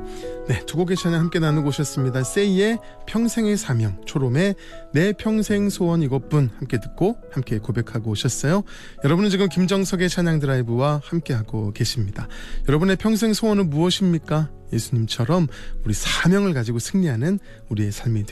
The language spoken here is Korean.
네, 두 곡의 찬양 함께 나누고 오셨습니다. 세이의 평생의 사명, 초롬의 내 평생 소원 이것뿐 함께 듣고 함께 고백하고 오셨어요. 여러분은 지금 김정석의 찬양 드라이브와 함께하고 계십니다. 여러분의 평생 소원은 무엇입니까? 예수님처럼 우리 사명을 가지고 승리하는 우리의 삶이